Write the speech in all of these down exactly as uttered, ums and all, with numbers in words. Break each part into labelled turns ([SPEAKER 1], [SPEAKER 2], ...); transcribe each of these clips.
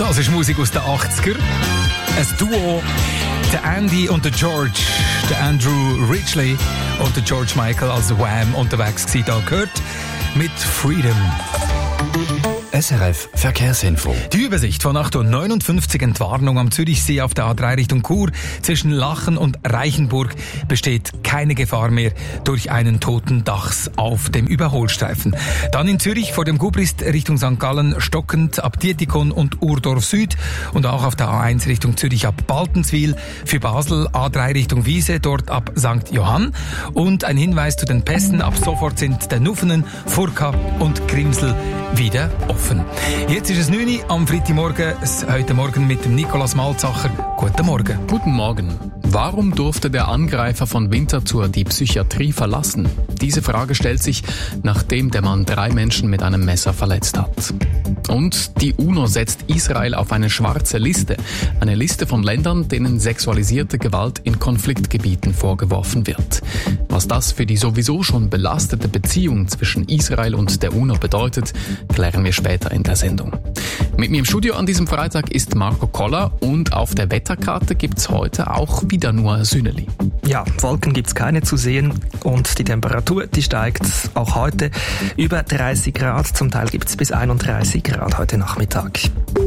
[SPEAKER 1] Das ist Musik aus den achtziger. Ein Duo, der Andy und der George, der Andrew Ridgeley und der George Michael als Wham unterwegs gewesen. Da gehört mit Freedom.
[SPEAKER 2] S R F Verkehrsinfo.
[SPEAKER 1] Die Übersicht von acht Uhr neunundfünfzig, Entwarnung am Zürichsee auf der A drei Richtung Chur. Zwischen Lachen und Reichenburg besteht keine Gefahr mehr durch einen toten Dachs auf dem Überholstreifen. Dann in Zürich vor dem Gubrist Richtung Sankt Gallen stockend ab Dietikon und Urdorf Süd und auch auf der A eins Richtung Zürich ab Baltenswil. Für Basel A drei Richtung Wiese, dort ab Sankt Johann. Und ein Hinweis zu den Pässen: ab sofort sind der Nuffenen, Furka und Grimsel wieder offen. Jetzt ist es neun Uhr am Freitagmorgen, heute Morgen mit dem Nikolaus Malzacher. Guten Morgen.
[SPEAKER 3] Guten Morgen. Warum durfte der Angreifer von Winterthur die Psychiatrie verlassen? Diese Frage stellt sich, nachdem der Mann drei Menschen mit einem Messer verletzt hat. Und die UNO setzt Israel auf eine schwarze Liste. Eine Liste von Ländern, denen sexualisierte Gewalt in Konfliktgebieten vorgeworfen wird. Was das für die sowieso schon belastete Beziehung zwischen Israel und der UNO bedeutet, klären wir später in der Sendung. Mit mir im Studio an diesem Freitag ist Marco Koller und auf der Wetterkarte gibt's heute auch wieder nur Sünneli.
[SPEAKER 4] Ja, Wolken gibt's keine zu sehen und die Temperatur, die steigt auch heute über dreißig Grad. Zum Teil gibt's bis einunddreißig Grad heute Nachmittag.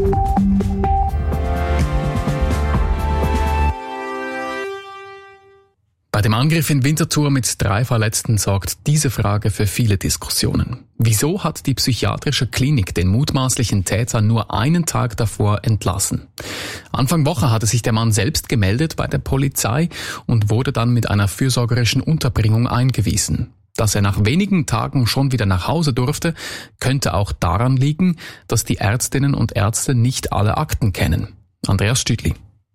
[SPEAKER 3] Bei dem Angriff in Winterthur mit drei Verletzten sorgt diese Frage für viele Diskussionen. Wieso hat die psychiatrische Klinik den mutmaßlichen Täter nur einen Tag davor entlassen? Anfang Woche hatte sich der Mann selbst gemeldet bei der Polizei und wurde dann mit einer fürsorgerischen Unterbringung eingewiesen. Dass er nach wenigen Tagen schon wieder nach Hause durfte, könnte auch daran liegen, dass die Ärztinnen und Ärzte nicht alle Akten kennen. Andreas Stüdli.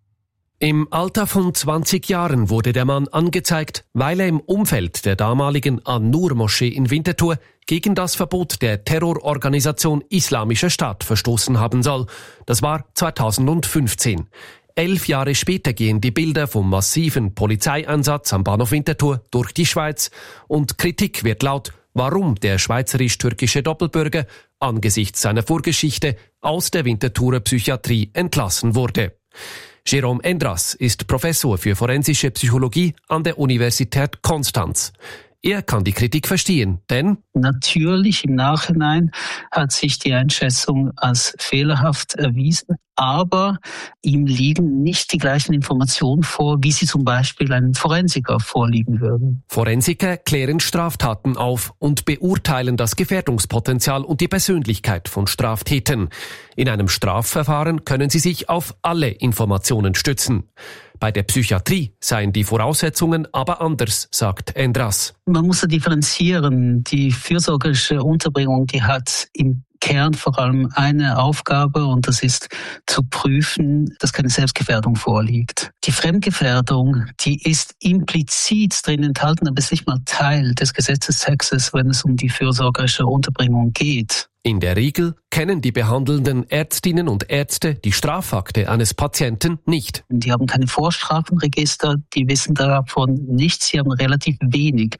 [SPEAKER 5] Im Alter von zwanzig Jahren wurde der Mann angezeigt, weil er im Umfeld der damaligen An-Nur-Moschee in Winterthur gegen das Verbot der Terrororganisation Islamischer Staat verstoßen haben soll. Das war zweitausendfünfzehn. Elf Jahre später gehen die Bilder vom massiven Polizeieinsatz am Bahnhof Winterthur durch die Schweiz und Kritik wird laut, warum der schweizerisch-türkische Doppelbürger angesichts seiner Vorgeschichte aus der Winterthurer Psychiatrie entlassen wurde. Jérôme Endras ist Professor für forensische Psychologie an der Universität Konstanz. Er kann die Kritik verstehen, denn
[SPEAKER 6] natürlich im Nachhinein hat sich die Einschätzung als fehlerhaft erwiesen, aber ihm liegen nicht die gleichen Informationen vor, wie sie zum Beispiel einem Forensiker vorliegen würden.
[SPEAKER 5] Forensiker klären Straftaten auf und beurteilen das Gefährdungspotenzial und die Persönlichkeit von Straftätern. In einem Strafverfahren können sie sich auf alle Informationen stützen. Bei der Psychiatrie seien die Voraussetzungen aber anders, sagt Endras.
[SPEAKER 6] Man muss ja differenzieren. Die fürsorgerische Unterbringung, die hat im Kern vor allem eine Aufgabe und das ist zu prüfen, dass keine Selbstgefährdung vorliegt. Die Fremdgefährdung, die ist implizit drin enthalten, aber ist nicht mal Teil des Gesetzestextes, wenn es um die fürsorgerische Unterbringung geht.
[SPEAKER 5] In der Regel kennen die behandelnden Ärztinnen und Ärzte die Strafakte eines Patienten nicht.
[SPEAKER 6] Die haben keine Vorstrafenregister, die wissen davon nichts, sie haben relativ wenig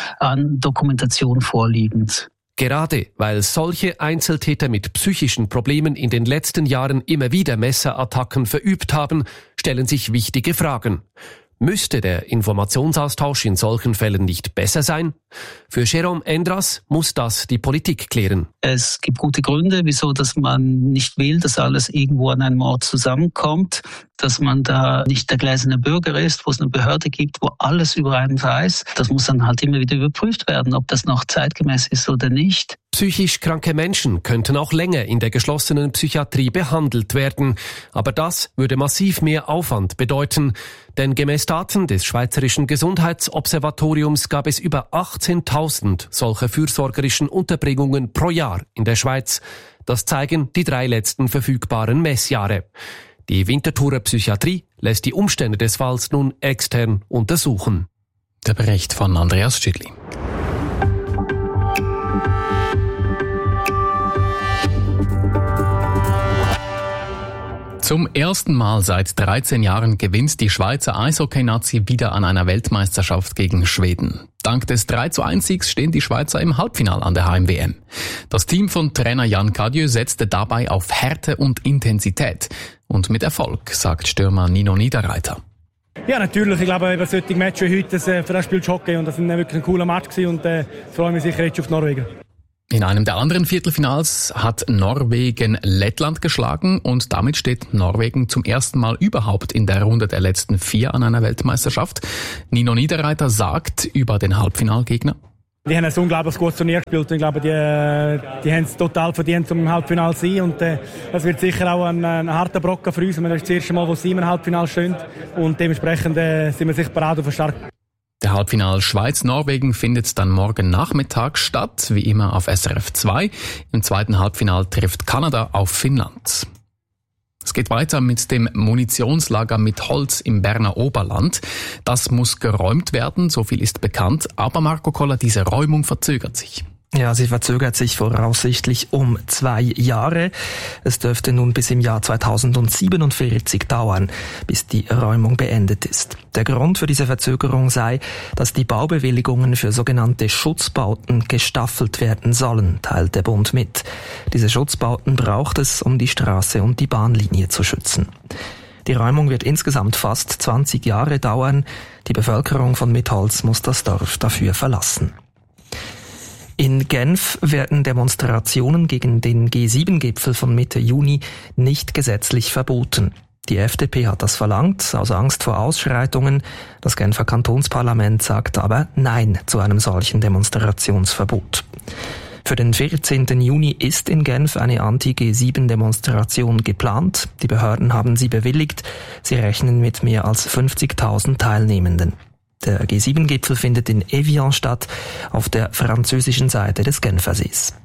[SPEAKER 6] an Dokumentation vorliegend.
[SPEAKER 5] Gerade weil solche Einzeltäter mit psychischen Problemen in den letzten Jahren immer wieder Messerattacken verübt haben, stellen sich wichtige Fragen. Müsste der Informationsaustausch in solchen Fällen nicht besser sein? Für Jérôme Endras muss das die Politik klären.
[SPEAKER 6] Es gibt gute Gründe, wieso dass man nicht will, dass alles irgendwo an einem Ort zusammenkommt, dass man da nicht der gläserne Bürger ist, wo es eine Behörde gibt, wo alles über einen weiß. Das muss dann halt immer wieder überprüft werden, ob das noch zeitgemäß ist oder nicht.
[SPEAKER 5] Psychisch kranke Menschen könnten auch länger in der geschlossenen Psychiatrie behandelt werden. Aber das würde massiv mehr Aufwand bedeuten. Denn gemäß Daten des Schweizerischen Gesundheitsobservatoriums gab es über achtzehntausend solcher fürsorgerischen Unterbringungen pro Jahr in der Schweiz. Das zeigen die drei letzten verfügbaren Messjahre. Die Winterthurer Psychiatrie lässt die Umstände des Falls nun extern untersuchen.
[SPEAKER 3] Der Bericht von Andreas Stüdli. Zum ersten Mal seit dreizehn Jahren gewinnt die Schweizer Eishockey-Nazi wieder an einer Weltmeisterschaft gegen Schweden. Dank des drei zu eins Siegs stehen die Schweizer im Halbfinale an der Heim-W M. Das Team von Trainer Jan Cadieux setzte dabei auf Härte und Intensität. Und mit Erfolg, sagt Stürmer Nino Niederreiter.
[SPEAKER 7] Ja, natürlich. Ich glaube, über solche Matches wie heute, das, für das spielt Hockey und das war wirklich ein cooler Match gewesen und äh, freue mich sicher jetzt auf die Norweger.
[SPEAKER 3] In einem der anderen Viertelfinals hat Norwegen Lettland geschlagen und damit steht Norwegen zum ersten Mal überhaupt in der Runde der letzten vier an einer Weltmeisterschaft. Nino Niederreiter sagt über den Halbfinalgegner:
[SPEAKER 7] Die haben ein unglaublich gutes Turnier gespielt. Ich glaube, die, die haben es total verdient, um im Halbfinale zu sein. Und äh, das wird sicher auch ein, ein harter Brocken für uns. Das ist das erste Mal, wo sie im Halbfinale stehen. Und dementsprechend äh, sind wir sicher bereit auf einen Start.
[SPEAKER 3] Der Halbfinal Schweiz-Norwegen findet dann morgen Nachmittag statt, wie immer auf S R F zwei. Im zweiten Halbfinal trifft Kanada auf Finnland. Es geht weiter mit dem Munitionslager mit Holz im Berner Oberland. Das muss geräumt werden, so viel ist bekannt. Aber Marco Koller, diese Räumung verzögert sich.
[SPEAKER 4] Ja, sie verzögert sich voraussichtlich um zwei Jahre. Es dürfte nun bis im Jahr zweitausendsiebenundvierzig dauern, bis die Räumung beendet ist. Der Grund für diese Verzögerung sei, dass die Baubewilligungen für sogenannte Schutzbauten gestaffelt werden sollen, teilt der Bund mit. Diese Schutzbauten braucht es, um die Straße und die Bahnlinie zu schützen. Die Räumung wird insgesamt fast zwanzig Jahre dauern. Die Bevölkerung von Mitholz muss das Dorf dafür verlassen. In Genf werden Demonstrationen gegen den G sieben Gipfel von Mitte Juni nicht gesetzlich verboten. Die F D P hat das verlangt, aus Angst vor Ausschreitungen. Das Genfer Kantonsparlament sagt aber Nein zu einem solchen Demonstrationsverbot. Für den vierzehnten Juni ist in Genf eine Anti-G sieben Demonstration geplant. Die Behörden haben sie bewilligt. Sie rechnen mit mehr als fünfzigtausend Teilnehmenden. Der G sieben Gipfel findet in Evian statt, auf der französischen Seite des Genfersees.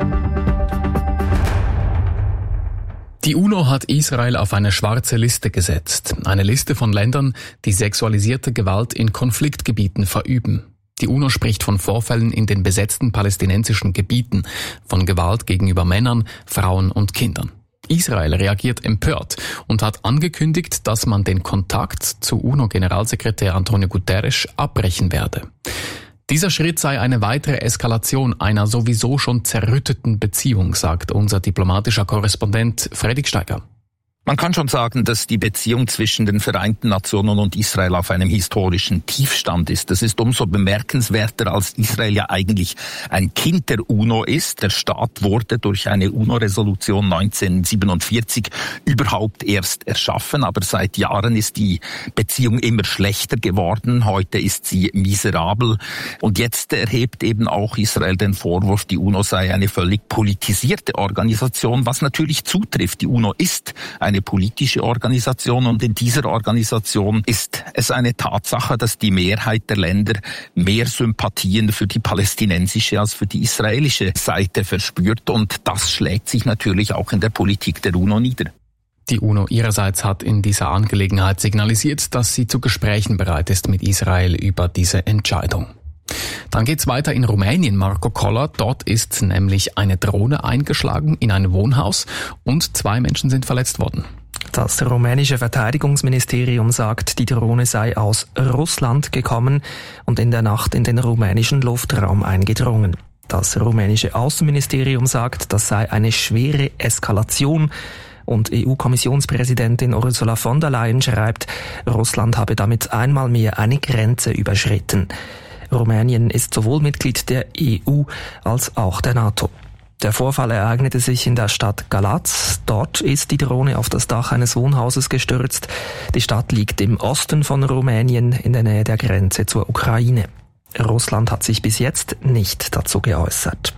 [SPEAKER 3] Die UNO hat Israel auf eine schwarze Liste gesetzt. Eine Liste von Ländern, die sexualisierte Gewalt in Konfliktgebieten verüben. Die UNO spricht von Vorfällen in den besetzten palästinensischen Gebieten, von Gewalt gegenüber Männern, Frauen und Kindern. Israel reagiert empört und hat angekündigt, dass man den Kontakt zu UNO-Generalsekretär Antonio Guterres abbrechen werde. Dieser Schritt sei eine weitere Eskalation einer sowieso schon zerrütteten Beziehung, sagt unser diplomatischer Korrespondent Fredrik Steiger.
[SPEAKER 8] Man kann schon sagen, dass die Beziehung zwischen den Vereinten Nationen und Israel auf einem historischen Tiefstand ist. Das ist umso bemerkenswerter, als Israel ja eigentlich ein Kind der UNO ist. Der Staat wurde durch eine UNO-Resolution neunzehnhundertsiebenundvierzig überhaupt erst erschaffen, aber seit Jahren ist die Beziehung immer schlechter geworden. Heute ist sie miserabel und jetzt erhebt eben auch Israel den Vorwurf, die UNO sei eine völlig politisierte Organisation, was natürlich zutrifft. Die UNO ist eine politische Organisation und in dieser Organisation ist es eine Tatsache, dass die Mehrheit der Länder mehr Sympathien für die palästinensische als für die israelische Seite verspürt und das schlägt sich natürlich auch in der Politik der UNO nieder.
[SPEAKER 3] Die UNO ihrerseits hat in dieser Angelegenheit signalisiert, dass sie zu Gesprächen bereit ist mit Israel über diese Entscheidung. Dann geht's weiter in Rumänien, Marco Koller. Dort ist nämlich eine Drohne eingeschlagen in ein Wohnhaus und zwei Menschen sind verletzt worden.
[SPEAKER 4] Das rumänische Verteidigungsministerium sagt, die Drohne sei aus Russland gekommen und in der Nacht in den rumänischen Luftraum eingedrungen. Das rumänische Außenministerium sagt, das sei eine schwere Eskalation. Und E U-Kommissionspräsidentin Ursula von der Leyen schreibt, Russland habe damit einmal mehr eine Grenze überschritten. Rumänien ist sowohl Mitglied der E U als auch der NATO. Der Vorfall ereignete sich in der Stadt Galați. Dort ist die Drohne auf das Dach eines Wohnhauses gestürzt. Die Stadt liegt im Osten von Rumänien in der Nähe der Grenze zur Ukraine. Russland hat sich bis jetzt nicht dazu geäußert.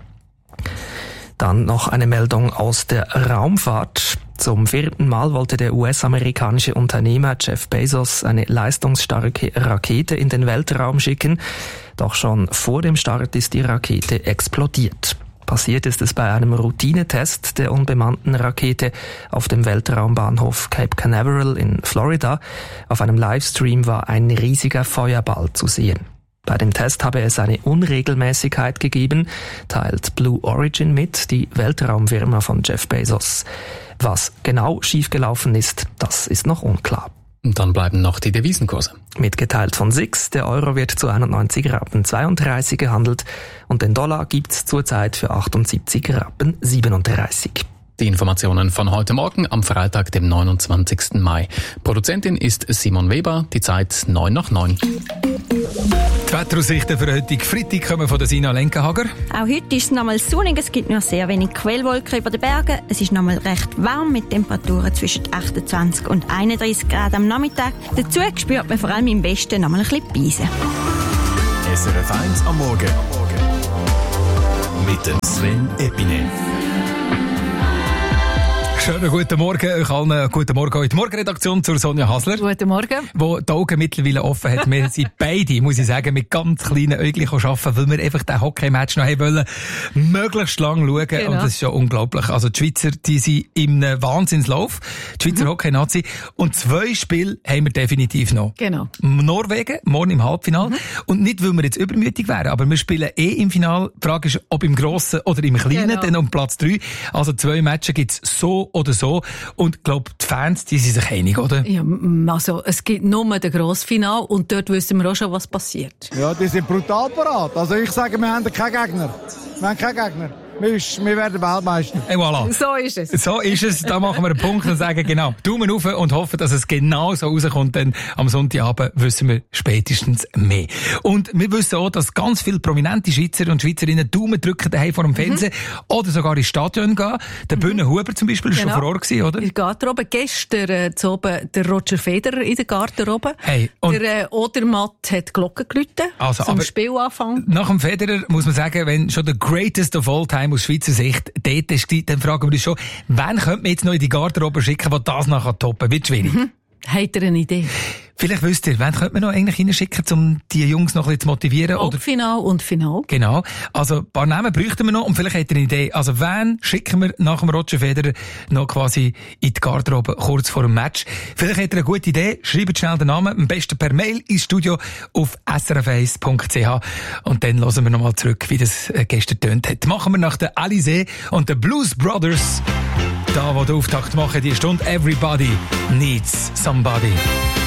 [SPEAKER 4] Dann noch eine Meldung aus der Raumfahrt. Zum vierten Mal wollte der U S-amerikanische Unternehmer Jeff Bezos eine leistungsstarke Rakete in den Weltraum schicken. Doch schon vor dem Start ist die Rakete explodiert. Passiert ist es bei einem Routinetest der unbemannten Rakete auf dem Weltraumbahnhof Cape Canaveral in Florida. Auf einem Livestream war ein riesiger Feuerball zu sehen. Bei dem Test habe es eine Unregelmäßigkeit gegeben, teilt Blue Origin mit, die Weltraumfirma von Jeff Bezos. Was genau schiefgelaufen ist, das ist noch unklar.
[SPEAKER 3] Und dann bleiben noch die Devisenkurse.
[SPEAKER 4] Mitgeteilt von S I X, der Euro wird zu einundneunzig Rappen zweiunddreißig gehandelt und den Dollar gibt's zurzeit für achtundsiebzig Rappen siebenunddreißig.
[SPEAKER 3] Die Informationen von heute Morgen am Freitag, dem neunundzwanzigsten Mai. Produzentin ist Simon Weber, die Zeit neun nach neun.
[SPEAKER 1] Die Wetteraussichten für heute Freitag kommen von der Sina Lenkenhager.
[SPEAKER 9] Auch heute ist es nochmal sonnig, es gibt nur sehr wenig Quellwolken über den Bergen. Es ist nochmal recht warm mit Temperaturen zwischen achtundzwanzig und einunddreißig Grad am Nachmittag. Dazu spürt man vor allem im Westen nochmal ein bisschen Beise.
[SPEAKER 2] S R F eins am Morgen. Mit dem Sven Epine.
[SPEAKER 1] Schönen guten Morgen euch allen. Guten Morgen auch in die Morgenredaktion zur Sonja Hasler.
[SPEAKER 10] Guten Morgen.
[SPEAKER 1] Wo die Augen mittlerweile offen hat. Wir sind beide, muss ich sagen, mit ganz kleinen Äugchen arbeiten, weil wir einfach den Hockey-Match noch haben wollen, möglichst lang schauen. Genau. Und das ist ja unglaublich. Also die Schweizer, die sind im Wahnsinnslauf. Die Schweizer mhm. Hockey-Nazi. Und zwei Spiele haben wir definitiv noch.
[SPEAKER 10] Genau.
[SPEAKER 1] Norwegen, morgen im Halbfinale. Mhm. Und nicht, weil wir jetzt übermütig wären, aber wir spielen eh im Finale. Die Frage ist, ob im Grossen oder im Kleinen, genau. Dann um Platz drei. Also zwei Matches gibt's so oder so. Und ich glaube, die Fans, die sind sich einig, oder?
[SPEAKER 10] Ja, also es gibt nur das Grossfinale und dort wissen wir auch schon, was passiert.
[SPEAKER 11] Ja, die sind brutal parat. Also ich sage, wir haben keinen Gegner. Wir haben keinen Gegner. Wir, wir werden Weltmeister.
[SPEAKER 1] Et voilà.
[SPEAKER 10] So ist es.
[SPEAKER 1] So ist es. Da machen wir einen Punkt und sagen, genau, Daumen rauf und hoffen, dass es genau so rauskommt. Denn am Sonntagabend wissen wir spätestens mehr. Und wir wissen auch, dass ganz viele prominente Schweizer und Schweizerinnen Daumen drücken daheim vor dem Fernsehen mhm. oder sogar ins Stadion gehen. Der mhm. Bühne Huber zum Beispiel ist genau. schon vor Ort gewesen, oder?
[SPEAKER 10] In der Garderobe. Gestern äh, zu oben der Roger Federer in der Garderobe.
[SPEAKER 1] Hey, und
[SPEAKER 10] der äh, Odermatt hat Glocken geläutet
[SPEAKER 1] also,
[SPEAKER 10] zum Spielanfang.
[SPEAKER 1] Nach dem Federer muss man sagen, wenn schon der greatest of all time aus Schweizer Sicht dort ist, dann fragen wir uns schon, wen könnte man jetzt noch in die Garderobe schicken, der das nachher toppen? Wird schwierig.
[SPEAKER 10] Mhm. Habt ihr eine Idee?
[SPEAKER 1] Vielleicht wisst ihr, wen könnte man noch eigentlich hinschicken, um die Jungs noch ein bisschen zu motivieren?
[SPEAKER 10] Halbfinale und Final.
[SPEAKER 1] Genau. Also, ein paar Namen bräuchten wir noch und vielleicht habt ihr eine Idee. Also, wen schicken wir nach dem Roger Federer noch quasi in die Garderobe kurz vor dem Match? Vielleicht habt ihr eine gute Idee. Schreibt schnell den Namen, am besten per Mail ins Studio auf s r f eins punkt c h und dann hören wir nochmal zurück, wie das gestern tönt hat. Machen wir nach der Alizé und den Blues Brothers. Da, wo der Auftakt machen, die Stunde Everybody Needs Somebody.